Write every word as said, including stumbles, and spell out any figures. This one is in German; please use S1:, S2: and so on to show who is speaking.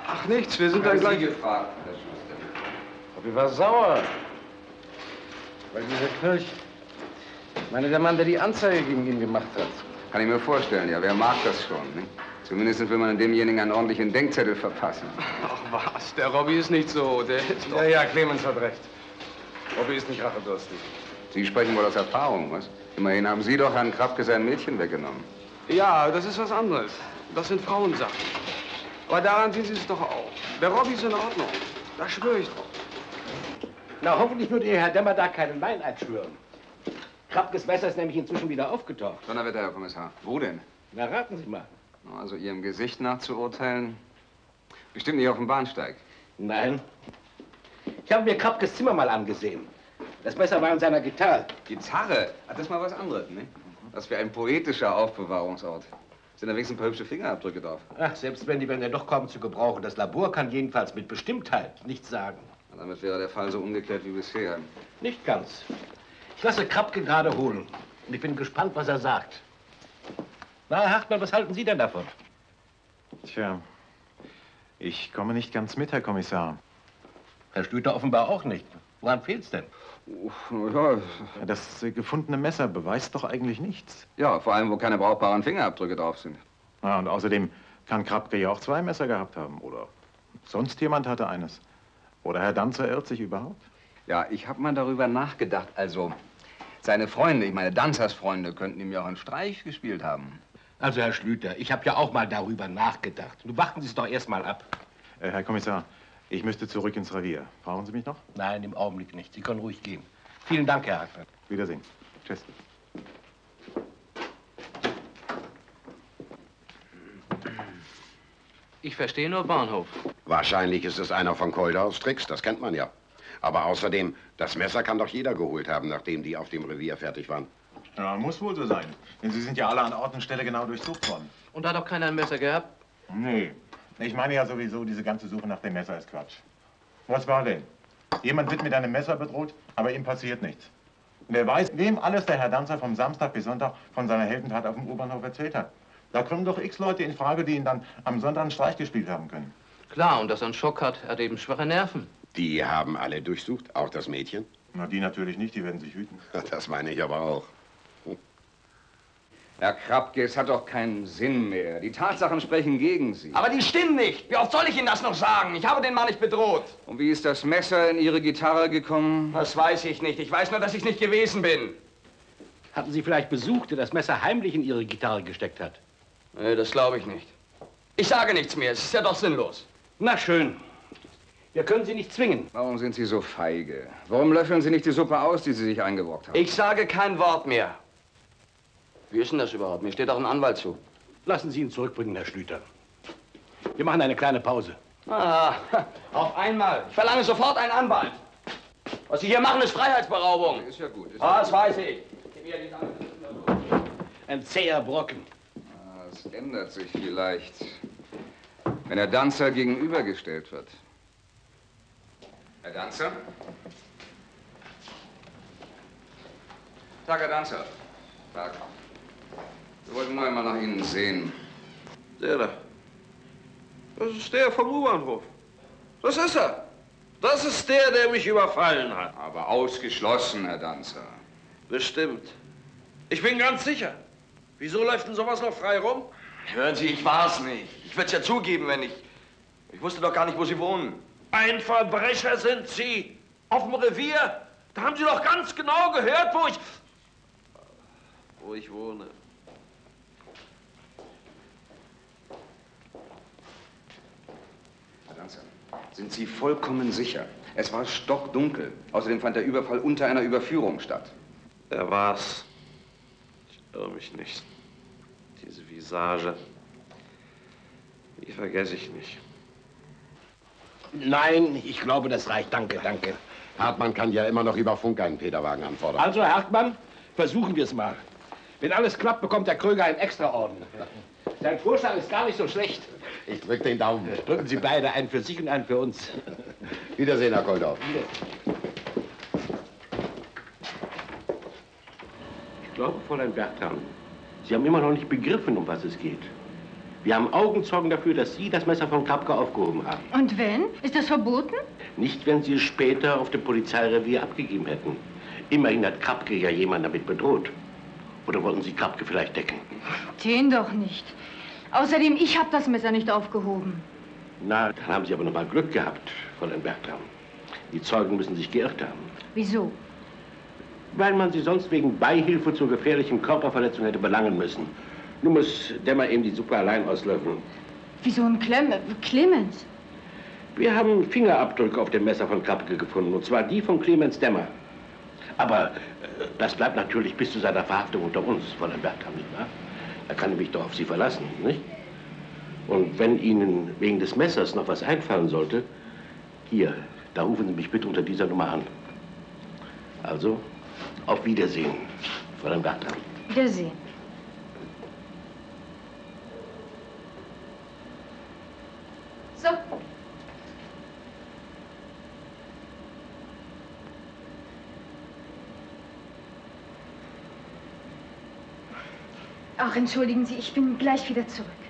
S1: Ach, nichts, wir sind dann gleich...
S2: gefragt, Herr Schuster.
S3: Robby war sauer. Weil dieser Kirch... Ich meine, der Mann, der die Anzeige gegen ihn gemacht hat.
S2: Kann ich mir vorstellen, ja. Wer mag das schon, ne? Zumindest will man demjenigen einen ordentlichen Denkzettel verpassen.
S1: Ach was, der Robby ist nicht so, der ist doch...
S3: Ja, ja, Clemens hat recht. Robby ist nicht rachedurstig.
S2: Sie sprechen wohl aus Erfahrung, was? Immerhin haben Sie doch Herrn Krapke sein Mädchen weggenommen.
S1: Ja, das ist was anderes. Das sind Frauensachen. Aber daran sehen Sie es doch auch. Der Robby ist in Ordnung. Da schwöre ich drauf.
S4: Na, hoffentlich würde Ihr Herr Dämmer da keinen Meineid schwören. Krapkes Messer ist nämlich inzwischen wieder aufgetaucht.
S2: Donnerwetter, Herr Kommissar. Wo denn?
S4: Na, raten Sie mal.
S2: Also Ihrem Gesicht nach zu urteilen, bestimmt nicht auf dem Bahnsteig.
S4: Nein. Ich habe mir Krapkes Zimmer mal angesehen. Das Messer war in seiner Gitarre.
S2: Gitarre? Ach, das ist mal was anderes, ne? Das wäre ein poetischer Aufbewahrungsort. Sind da wenigstens ein paar hübsche Fingerabdrücke drauf?
S4: Ach, selbst wenn, die werden ja doch kaum zu gebrauchen. Das Labor kann jedenfalls mit Bestimmtheit nichts sagen.
S2: Na, damit wäre der Fall so ungeklärt wie bisher.
S4: Nicht ganz. Ich lasse Krapke gerade holen. Und ich bin gespannt, was er sagt. Na, Herr Hartmann, was halten Sie denn davon?
S5: Tja, ich komme nicht ganz mit, Herr Kommissar.
S4: Herr Stüter offenbar auch nicht. Woran fehlt's denn?
S2: Ja,
S5: das gefundene Messer beweist doch eigentlich nichts.
S2: Ja, vor allem, wo keine brauchbaren Fingerabdrücke drauf sind.
S5: Ja, und außerdem kann Krapke ja auch zwei Messer gehabt haben. Oder sonst jemand hatte eines. Oder Herr Danzer irrt sich überhaupt.
S2: Ja, ich habe mal darüber nachgedacht. Also, seine Freunde, ich meine Danzers Freunde, könnten ihm ja auch einen Streich gespielt haben.
S4: Also, Herr Schlüter, ich habe ja auch mal darüber nachgedacht. Nun warten Sie es doch erst mal ab.
S5: Äh, Herr Kommissar, ich müsste zurück ins Revier. Brauchen Sie mich noch?
S4: Nein, im Augenblick nicht. Sie können ruhig gehen. Vielen Dank, Herr Hartmann.
S5: Wiedersehen. Tschüss.
S1: Ich verstehe nur Bahnhof.
S6: Wahrscheinlich ist es einer von Koldaus Tricks, das kennt man ja. Aber außerdem, das Messer kann doch jeder geholt haben, nachdem die auf dem Revier fertig waren.
S5: Ja, muss wohl so sein. Denn Sie sind ja alle an Ort und Stelle genau durchsucht worden.
S1: Und da hat doch keiner ein Messer gehabt?
S5: Nee. Ich meine ja sowieso, diese ganze Suche nach dem Messer ist Quatsch. Was war denn? Jemand wird mit einem Messer bedroht, aber ihm passiert nichts. Und wer weiß, wem alles der Herr Danzer vom Samstag bis Sonntag von seiner Heldentat auf dem U-Bahnhof erzählt hat. Da kommen doch x Leute in Frage, die ihn dann am Sonntag einen Streich gespielt haben können.
S1: Klar, und dass er einen Schock hat, er hat eben schwache Nerven.
S6: Die haben alle durchsucht, auch das Mädchen?
S5: Na, die natürlich nicht, die werden sich hüten.
S6: Das meine ich aber auch.
S2: Herr Krapke, es hat doch keinen Sinn mehr. Die Tatsachen sprechen gegen Sie.
S7: Aber die stimmen nicht. Wie oft soll ich Ihnen das noch sagen? Ich habe den Mann nicht bedroht.
S2: Und wie ist das Messer in Ihre Gitarre gekommen?
S7: Das weiß ich nicht. Ich weiß nur, dass ich nicht gewesen bin.
S4: Hatten Sie vielleicht Besuch, der das Messer heimlich in Ihre Gitarre gesteckt hat?
S7: Nee, das glaube ich nicht. Ich sage nichts mehr. Es ist ja doch sinnlos.
S4: Na schön. Wir können Sie nicht zwingen.
S2: Warum sind Sie so feige? Warum löffeln Sie nicht die Suppe aus, die Sie sich eingebrockt haben?
S7: Ich sage kein Wort mehr. Wie ist denn das überhaupt? Mir steht doch ein Anwalt zu.
S4: Lassen Sie ihn zurückbringen, Herr Schlüter. Wir machen eine kleine Pause.
S7: Ah, auf einmal. Ich verlange sofort einen Anwalt. Was Sie hier machen, ist Freiheitsberaubung.
S2: Ist ja gut. Ist
S7: Ah,
S2: ja
S7: das
S2: gut.
S7: weiß ich.
S4: Ein zäher Brocken.
S2: Ah, es ändert sich vielleicht, wenn der Danzer gegenübergestellt wird. Herr Danzer? Tag, Herr Danzer. Tag. Wir wollten nur einmal nach Ihnen sehen.
S8: Der da. Das ist der vom U-Bahnhof. Das ist er. Das ist der, der mich überfallen hat.
S2: Aber ausgeschlossen, Herr Danzer.
S8: Bestimmt. Ich bin ganz sicher. Wieso läuft denn sowas noch frei rum?
S7: Hören Sie, ich war's nicht. Ich würde es ja zugeben, wenn ich... Ich wusste doch gar nicht, wo Sie wohnen.
S8: Ein Verbrecher sind Sie. Auf dem Revier. Da haben Sie doch ganz genau gehört, wo ich... wo ich wohne.
S2: Herr Danzer, sind Sie vollkommen sicher? Es war stockdunkel. Außerdem fand der Überfall unter einer Überführung statt.
S8: Er war's. Ich irre mich nicht. Diese Visage, die vergesse ich nicht.
S4: Nein, ich glaube, das reicht. Danke, danke.
S6: Hartmann kann ja immer noch über Funk einen Peterwagen anfordern.
S4: Also, Herr Hartmann, versuchen wir es mal. Wenn alles klappt, bekommt der Kröger einen Extraorden. Sein Vorschlag ist gar nicht so schlecht.
S6: Ich drück den Daumen.
S4: Drücken Sie beide, einen für sich und einen für uns.
S6: Wiedersehen, Herr Koldau.
S4: Ich glaube, Fräulein Bertram, Sie haben immer noch nicht begriffen, um was es geht. Wir haben Augenzeugen dafür, dass Sie das Messer von Krapke aufgehoben haben.
S9: Und wenn? Ist das verboten?
S4: Nicht, wenn Sie es später auf dem Polizeirevier abgegeben hätten. Immerhin hat Krapke ja jemanden damit bedroht. Oder wollten Sie Krapke vielleicht decken?
S9: Den doch nicht. Außerdem, ich habe das Messer nicht aufgehoben.
S4: Na, dann haben Sie aber noch mal Glück gehabt, Fräulein Bertram. Die Zeugen müssen sich geirrt haben.
S9: Wieso?
S4: Weil man sie sonst wegen Beihilfe zur gefährlichen Körperverletzung hätte belangen müssen. Nun muss Dämmer eben die Suppe allein auslöffeln.
S9: Wieso ein Clem Clemens?
S4: Wir haben Fingerabdrücke auf dem Messer von Krapke gefunden, und zwar die von Clemens Dämmer. Aber äh, das bleibt natürlich bis zu seiner Verhaftung unter uns, Fräulein Bertram, nicht wahr? Da kann ich mich doch auf Sie verlassen, nicht? Und wenn Ihnen wegen des Messers noch was einfallen sollte, hier, da rufen Sie mich bitte unter dieser Nummer an. Also, auf Wiedersehen, Fräulein Bertram.
S9: Wiedersehen. So. Ach, entschuldigen Sie, ich bin gleich wieder zurück.